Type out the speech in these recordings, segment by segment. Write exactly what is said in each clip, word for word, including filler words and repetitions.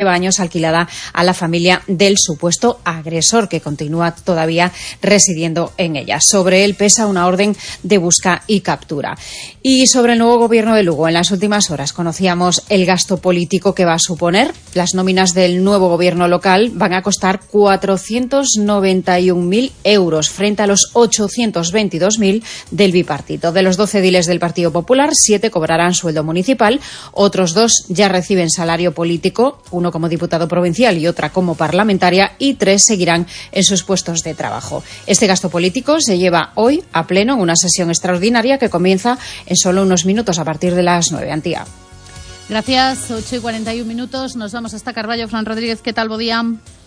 nueve años alquilada a la familia del supuesto agresor, que continúa todavía residiendo en ella. Sobre él pesa una orden de busca y captura. Y sobre el nuevo gobierno de Lugo, en las últimas horas conocíamos el gasto político que va a suponer. Las nóminas del nuevo gobierno local van a costar cuatrocientos noventa y un mil euros frente a los ochocientos veintidós mil del bipartito. De los doce ediles del Partido Popular, siete cobrarán sueldo municipal, otros dos ya reciben salario político, uno como diputado provincial y otra como parlamentaria, y tres seguirán en sus puestos de trabajo. Este gasto político se lleva hoy a pleno en una sesión extraordinaria que comienza en solo unos minutos a partir de las nueve. Antía. Gracias, ocho y cuarenta y un minutos. Nos vamos hasta Carballo. Fran Rodríguez, ¿qué tal, bo día?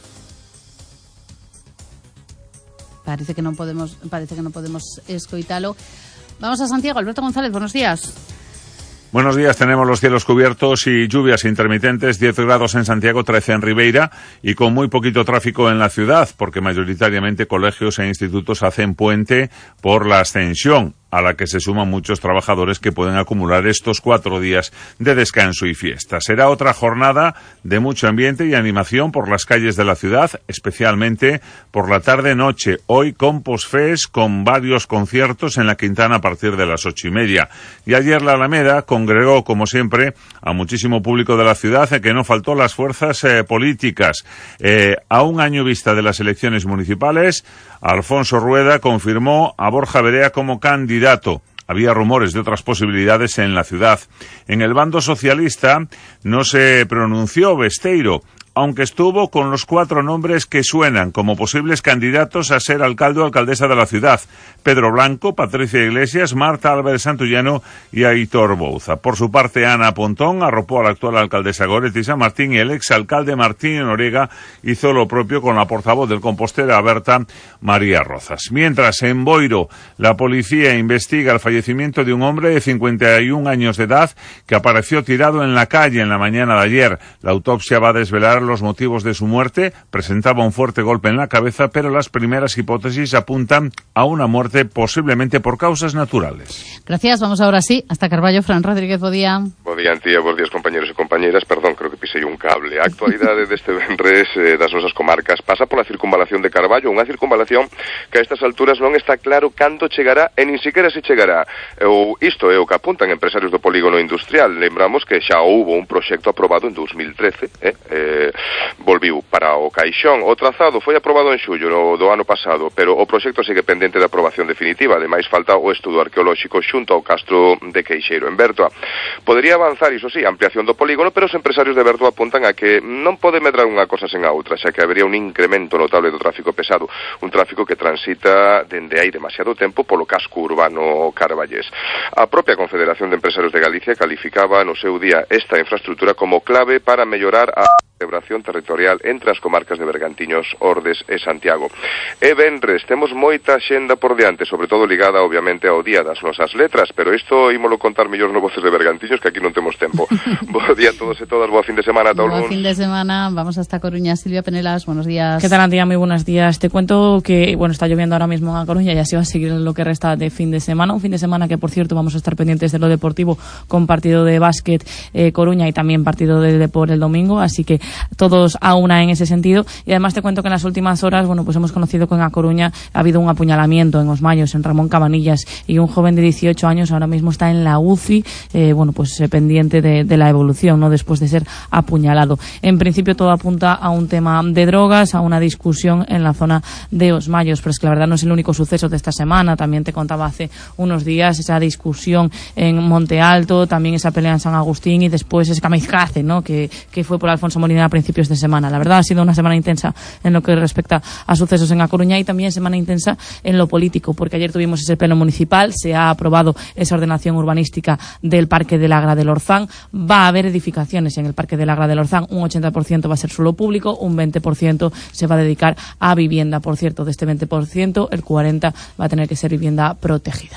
Parece que no podemos, parece que no podemos escoitalo. Vamos a Santiago. Alberto González, buenos días. Buenos días, tenemos los cielos cubiertos y lluvias intermitentes, diez grados en Santiago, trece en Ribeira y con muy poquito tráfico en la ciudad, porque mayoritariamente colegios e institutos hacen puente por la ascensión, a la que se suman muchos trabajadores que pueden acumular estos cuatro días de descanso y fiesta. Será otra jornada de mucho ambiente y animación por las calles de la ciudad, especialmente por la tarde-noche, hoy con Posfes, con varios conciertos en la Quintana a partir de las ocho y media. Y ayer la Alameda congregó, como siempre, a muchísimo público de la ciudad, en que no faltó las fuerzas eh, políticas. Eh, a un año vista de las elecciones municipales, Alfonso Rueda confirmó a Borja Verea como candidato. Había rumores de otras posibilidades en la ciudad. En el bando socialista no se pronunció Besteiro, aunque estuvo con los cuatro nombres que suenan como posibles candidatos a ser alcalde o alcaldesa de la ciudad: Pedro Blanco, Patricia Iglesias, Marta Álvarez Santullano y Aitor Bouza. Por su parte, Ana Pontón arropó a la actual alcaldesa Goretti San Martín y el exalcalde Martín Noriega hizo lo propio con la portavoz del Compostela, Berta María Rozas. Mientras, en Boiro, la policía investiga el fallecimiento de un hombre de cincuenta y un años de edad que apareció tirado en la calle en la mañana de ayer. La autopsia va a desvelar los motivos de su muerte. Presentaba un fuerte golpe en la cabeza, pero las primeras hipótesis apuntan a una muerte posiblemente por causas naturales. Gracias, vamos ahora sí hasta Carballo. Fran Rodríguez, bo día. Bo día, Antía, bos días, compañeros e compañeras. Perdón, creo que pisei un cable. A actualidade deste venres eh, das nosas comarcas pasa pola circunvalación de Carballo, unha circunvalación que a estas alturas non está claro cando chegará e nin siquiera se chegará. Ou isto é o que apuntan empresarios do polígono industrial. Lembramos que xa houbo un proxecto aprobado en dos mil trece, eh, eh volviu para o caixón. O trazado foi aprobado en xullo no, do ano pasado, pero o proxecto segue pendente de aprobación definitiva. Ademais, falta o estudo arqueolóxico xunto ao castro de Queixeiro, en Bertoa. Podería avanzar, iso sí, a ampliación do polígono, pero os empresarios de Bertoa apuntan a que non pode medrar unha cosa sen a outra, xa que habería un incremento notable do tráfico pesado, un tráfico que transita dende hai demasiado tempo polo casco urbano carballés. A propia Confederación de Empresarios de Galicia calificaba no seu día esta infraestructura como clave para mellorar a vertebración territorial entre as comarcas de Bergantiños, Ordes e Santiago. E venres, temos moita xenda por diante, sobre todo ligada, obviamente, ao Día das Nosas Letras, pero isto ímolo contar mellor no Voces de Bergantiños, que aquí non temos tempo. Bo día a todos e todas, boa fin de semana a todos. Boa fin de semana, vamos hasta Coruña. Silvia Penelas, buenos días. ¿Qué tal, Antía? Muy buenos días. Te cuento que, bueno, está lloviendo ahora mismo en Coruña y así va a seguir lo que resta de fin de semana. Un fin de semana que, por cierto, vamos a estar pendientes de lo deportivo con partido de básquet eh, Coruña y también partido de Depor el domingo, así que todos a una en ese sentido. Y además te cuento que en las últimas horas, bueno, pues hemos conocido que en A Coruña ha habido un apuñalamiento en Os Mayos, en Ramón Cabanillas, y un joven de dieciocho años ahora mismo está en la U C I, eh, bueno, pues eh, pendiente de, de la evolución, ¿no?, después de ser apuñalado. En principio todo apunta a un tema de drogas, a una discusión en la zona de Os Mayos, pero es que la verdad no es el único suceso de esta semana. También te contaba hace unos días esa discusión en Monte Alto, también esa pelea en San Agustín y después ese kamikaze, ¿no?, que, que fue por Alfonso Molina a principios de semana. La verdad ha sido una semana intensa en lo que respecta a sucesos en A Coruña y también semana intensa en lo político, porque ayer tuvimos ese pleno municipal, se ha aprobado esa ordenación urbanística del Parque del Agra del Orzán. Va a haber edificaciones en el Parque del Agra del Orzán, un ochenta por ciento va a ser suelo público, un veinte por ciento se va a dedicar a vivienda. Por cierto, de este veinte por ciento, el cuarenta por ciento va a tener que ser vivienda protegida.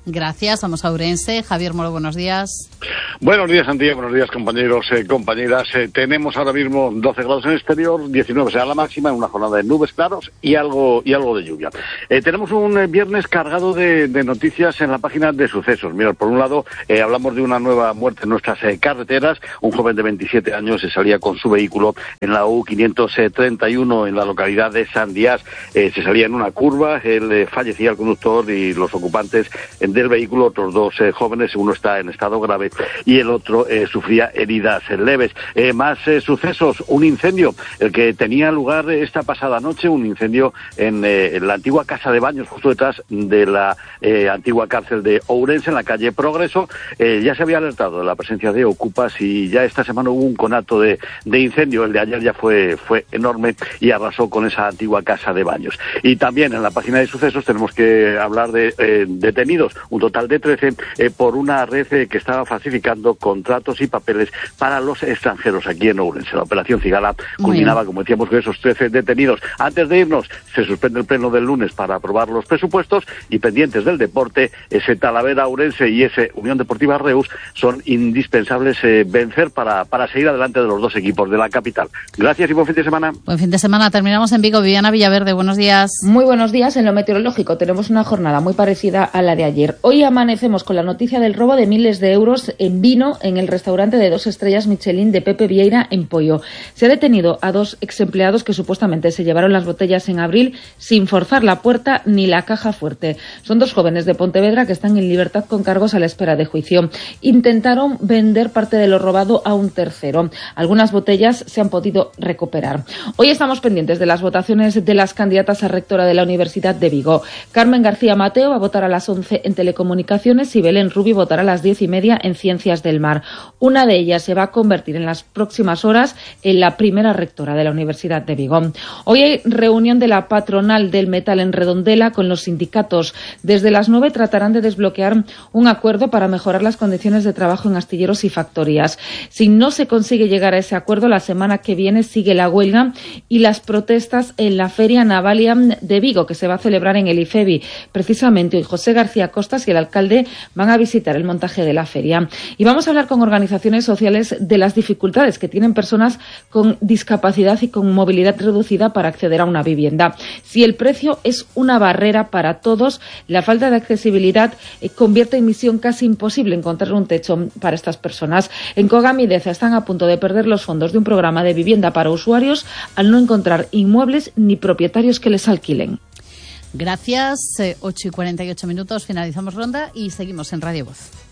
Gracias, vamos a Ourense. Javier Moro, buenos días. Buenos días, Santiago, buenos días, compañeros, eh, compañeras. Eh, tenemos ahora mismo doce grados en el exterior, diecinueve será la máxima, en una jornada de nubes claros y algo y algo de lluvia. Eh, tenemos un eh, viernes cargado de, de noticias en la página de sucesos. Mirad, por un lado, eh, hablamos de una nueva muerte en nuestras eh, carreteras. Un joven de veintisiete años se salía con su vehículo en la U quinientos treinta y uno en la localidad de San Díaz. Eh, se salía en una curva, él eh, fallecía el conductor y los ocupantes eh, del vehículo, otros dos eh, jóvenes, uno está en estado grave y el otro eh, sufría heridas eh, leves. Eh, más eh, sucesos, un incendio, el que tenía lugar esta pasada noche, un incendio en, eh, en la antigua casa de baños, justo detrás de la eh, antigua cárcel de Ourense, en la calle Progreso. Eh, ya se había alertado de la presencia de ocupas y ya esta semana hubo un conato de, de incendio. El de ayer ya fue, fue enorme y arrasó con esa antigua casa de baños. Y también en la página de sucesos tenemos que hablar de eh, detenidos, un total de trece, eh, por una red eh, que estaba falsificando contratos y papeles para los extranjeros aquí en Ourense. La operación Cigala culminaba, como decíamos, con esos trece detenidos. Antes de irnos, se suspende el pleno del lunes para aprobar los presupuestos y pendientes del deporte, ese Talavera Ourense y ese Unión Deportiva Reus son indispensables eh, vencer para, para seguir adelante de los dos equipos de la capital. Gracias y buen fin de semana. Buen fin de semana. Terminamos en Vigo. Viviana Villaverde, buenos días. Muy buenos días. En lo meteorológico tenemos una jornada muy parecida a la de ayer. Hoy amanecemos con la noticia del robo de miles de euros en vino en el restaurante de dos estrellas Michelin de Pepe Vieira en Poio. Se ha detenido a dos exempleados que supuestamente se llevaron las botellas en abril sin forzar la puerta ni la caja fuerte. Son dos jóvenes de Pontevedra que están en libertad con cargos a la espera de juicio. Intentaron vender parte de lo robado a un tercero. Algunas botellas se han podido recuperar. Hoy estamos pendientes de las votaciones de las candidatas a rectora de la Universidad de Vigo. Carmen García Mateo va a votar a las once en Telecomunicaciones y Belén Rubio votará a las diez y media en Ciencias del Mar. Una de ellas se va a convertir en las próximas horas en la primera rectora de la Universidad de Vigo. Hoy hay reunión de la patronal del metal en Redondela con los sindicatos. Desde las nueve tratarán de desbloquear un acuerdo para mejorar las condiciones de trabajo en astilleros y factorías. Si no se consigue llegar a ese acuerdo, la semana que viene sigue la huelga y las protestas en la Feria Navalia de Vigo, que se va a celebrar en el IFEBI. Precisamente hoy José García Costas y el alcalde van a visitar el montaje de la feria. Y vamos a hablar con organizaciones sociales de las dificultades que tienen personas con discapacidad y con movilidad reducida para acceder a una vivienda. Si el precio es una barrera para todos, la falta de accesibilidad eh, convierte en misión casi imposible encontrar un techo para estas personas. En Cogamideza están a punto de perder los fondos de un programa de vivienda para usuarios al no encontrar inmuebles ni propietarios que les alquilen. Gracias. Eh, ocho y cuarenta y ocho minutos. Finalizamos ronda y seguimos en Radio Voz.